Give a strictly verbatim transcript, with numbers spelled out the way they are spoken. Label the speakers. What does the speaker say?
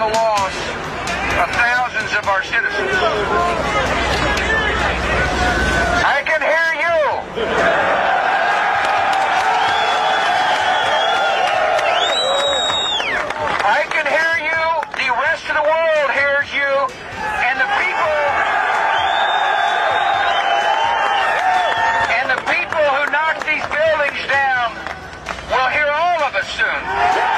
Speaker 1: the loss of thousands of our citizens. I can hear you. I can hear you. The rest of the world hears you. And the people, and the people who knock these buildings down will hear all of us soon.